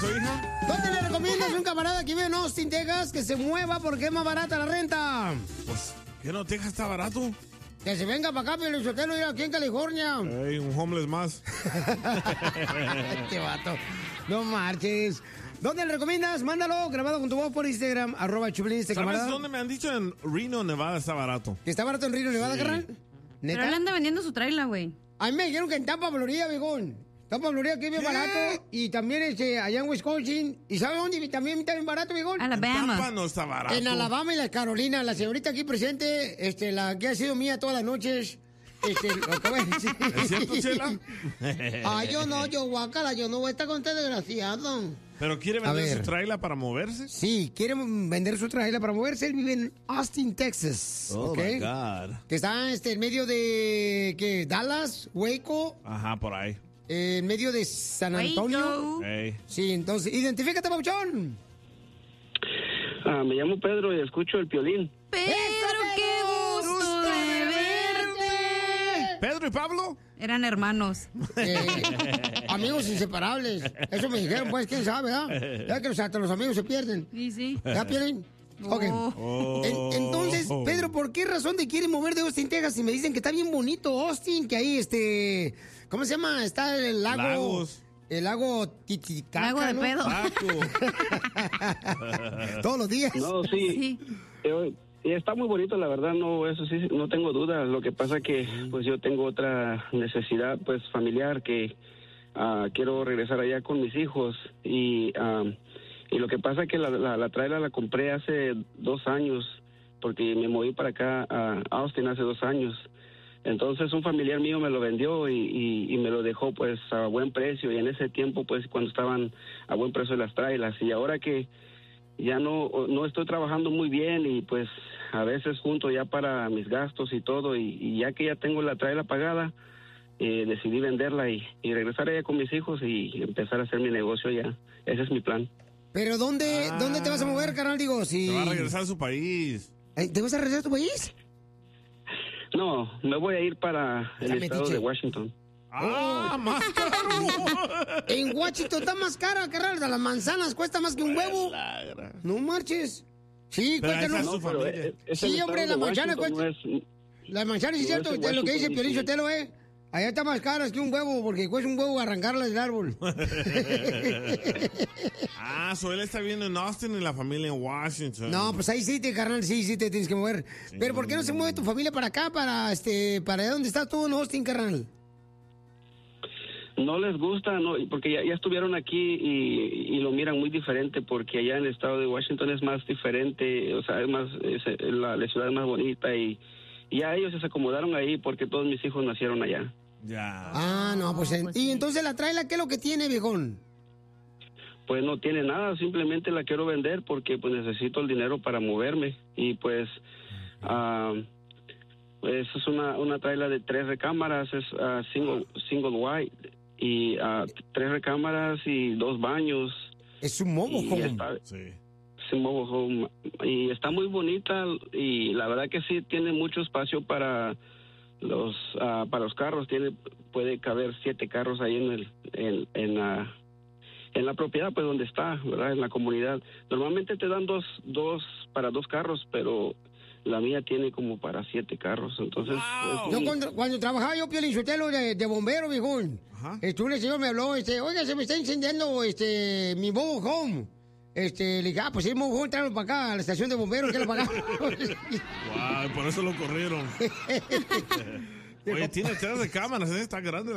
eso, hija? ¿Dónde le recomiendas a un camarada que vive en Austin, Texas, que se mueva porque es más barata la renta? Pues, ¿qué no? ¿Texas está barato? Que se venga para acá, Piolín Sotelo, aquí en California. Ey, un homeless más. Este vato. No marches. ¿Dónde le recomiendas? Mándalo grabado con tu voz por Instagram, @Choplin, ¿Sabes camarada. dónde me han dicho? En Reno, Nevada está barato. ¿Que está barato en Reno, Nevada, carnal? Pero él anda vendiendo su trailer, güey. A mí me dijeron que en Tampa, Florida, viejón. Tampa, Florida, que es bien barato. Y también allá en Wisconsin. ¿Y sabe dónde también está bien barato, viejón? Alabama. Tampa no está barato. En Alabama y la Carolina. La señorita aquí presente, la que ha sido mía todas las noches. Lo que voy a decir. ¿Es cierto, Chela? Yo guácala, yo no voy a estar con este desgraciado. ¿Pero quiere vender su trailer para moverse? Sí, quiere vender su trailer para moverse. Él vive en Austin, Texas. Oh, ¿ok? my God. Que está en medio de, ¿qué? Dallas, Waco. Ajá, por ahí. En medio de San Antonio. Hey. Sí, entonces, identifícate, Pauchón. Me llamo Pedro y escucho el Piolín. Pedro, qué gusto de verte. ¿Pedro y Pablo? Eran hermanos. Amigos inseparables. Eso me dijeron, pues, quién sabe, ¿ah? Ya que hasta los amigos se pierden. Sí, sí. ¿Ya pierden? Ok. Entonces, Pedro, ¿por qué razón te quieren mover de Austin, Texas? Y me dicen que está bien bonito Austin, que ahí, ¿cómo se llama? Está el lago... Lagos. El lago Titicaca, Lago de ¿no? pedo. Todos los días. No, sí. Y está muy bonito, la verdad, no, eso sí, no tengo dudas. Lo que pasa que, pues, yo tengo otra necesidad, pues, familiar, que quiero regresar allá con mis hijos. Y lo que pasa es que la trailer la compré hace 2 años, porque me moví para acá a Austin hace 2 años. Entonces un familiar mío me lo vendió y me lo dejó, pues, a buen precio. Y en ese tiempo, pues, cuando estaban a buen precio las trailers. Y ahora que ya no estoy trabajando muy bien y, pues, a veces junto ya para mis gastos y todo. Y ya que ya tengo la trailer pagada, decidí venderla y regresar allá con mis hijos y empezar a hacer mi negocio allá. Ese es mi plan. ¿Pero dónde te vas a mover, carnal? Digo, si... Se va a regresar a su país. ¿Te vas a regresar a tu país? No, me voy a ir para el estado de Washington. Más caro. En Washington está más cara, carnal. Las manzanas cuesta más que un huevo. No marches. Sí, cuesta su familia. Sí, hombre, la manzana cuesta. Las manzanas, sí, es cierto, lo que dice Piolín Sotelo, allá está más caras que un huevo, porque cuesta un huevo arrancarla del árbol. So él está viviendo en Austin y la familia en Washington. No, pues ahí sí, carnal, sí te tienes que mover. Sí. Pero ¿por qué no se mueve tu familia para acá, para allá donde estás tú en Austin, carnal? No les gusta, no, porque ya estuvieron aquí y lo miran muy diferente, porque allá en el estado de Washington es más diferente, o sea, la ciudad es más bonita y ya ellos se acomodaron ahí porque todos mis hijos nacieron allá. Ya. No, pues, y entonces la trailer, ¿qué es lo que tiene, viejón? Pues no tiene nada, simplemente la quiero vender porque pues necesito el dinero para moverme y pues es una trailer de 3 recámaras, es single wide y 3 recámaras y 2 baños. Es un mobile home. Es un mobile home y está muy bonita y la verdad que sí tiene mucho espacio para los carros, puede caber 7 carros ahí en la propiedad, pues donde está, ¿verdad? En la comunidad. Normalmente te dan dos para 2 carros, pero la mía tiene como para 7 carros, entonces... Wow. Yo cuando trabajaba yo, Piolín Sotelo, de bombero, viejón, un señor me habló, oiga, se me está incendiando mi mobile home. Le dije, pues el mobile home, tráelo para acá, a la estación de bomberos, que lo pagamos. Wow, por eso lo corrieron. Oye, tiene 3 recámaras, está grande